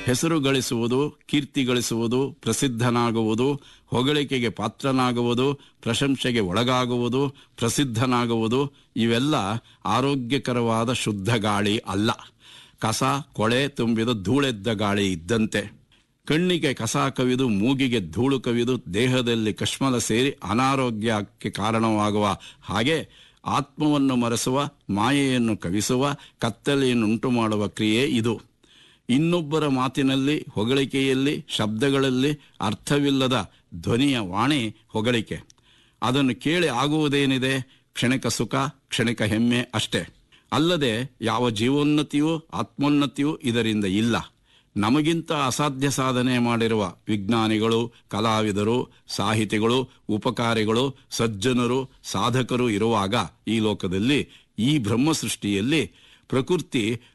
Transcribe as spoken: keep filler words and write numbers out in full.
ಹೆಸರು ಗಳಿಸುವುದು, ಕೀರ್ತಿ ಗಳಿಸುವುದು, ಪ್ರಸಿದ್ಧನಾಗುವುದು, ಹೊಗಳಿಕೆಗೆ ಪಾತ್ರನಾಗುವುದು, ಪ್ರಶಂಸೆಗೆ ಒಳಗಾಗುವುದು, ಪ್ರಸಿದ್ಧನಾಗುವುದು ಇವೆಲ್ಲ ಆರೋಗ್ಯಕರವಾದ ಶುದ್ಧ ಗಾಳಿ ಅಲ್ಲ. ಕಸ ಕೊಳೆ ತುಂಬಿದ ಧೂಳೆದ್ದ ಗಾಳಿ ಇದ್ದಂತೆ. ಕಣ್ಣಿಗೆ ಕಸ ಕವಿದು ಮೂಗಿಗೆ ಧೂಳು ಕವಿದು ದೇಹದಲ್ಲಿ ಕಶ್ಮಲ ಸೇರಿ ಅನಾರೋಗ್ಯಕ್ಕೆ ಕಾರಣವಾಗುವ ಹಾಗೆ ಆತ್ಮವನ್ನು ಮರೆಸುವ, ಮಾಯೆಯನ್ನು ಕವಿಸುವ, ಕತ್ತಲೆಯನ್ನುಂಟು ಮಾಡುವ ಕ್ರಿಯೆ ಇದು. ಇನ್ನೊಬ್ಬರ ಮಾತಿನಲ್ಲಿ, ಹೊಗಳಿಕೆಯಲ್ಲಿ, ಶಬ್ದಗಳಲ್ಲಿ ಅರ್ಥವಿಲ್ಲದ ಧ್ವನಿಯ ವಾಣಿ ಹೊಗಳಿಕೆ. ಅದನ್ನು ಕೇಳಿ ಆಗುವುದೇನಿದೆ? ಕ್ಷಣಿಕ ಸುಖ, ಕ್ಷಣಿಕ ಹೆಮ್ಮೆ ಅಷ್ಟೇ. ಅಲ್ಲದೆ ಯಾವ ಜೀವೋನ್ನತಿಯೂ ಆತ್ಮೋನ್ನತಿಯೂ ಇದರಿಂದ ಇಲ್ಲ. ನಮಗಿಂತ ಅಸಾಧ್ಯ ಸಾಧನೆ ಮಾಡಿರುವ ವಿಜ್ಞಾನಿಗಳು, ಕಲಾವಿದರು, ಸಾಹಿತಿಗಳು, ಉಪಕಾರಿಗಳು, ಸಜ್ಜನರು, ಸಾಧಕರು ಇರುವಾಗ ಈ ಲೋಕದಲ್ಲಿ, ಈ ಬ್ರಹ್ಮ ಸೃಷ್ಟಿಯಲ್ಲಿ ಪ್ರಕೃತಿ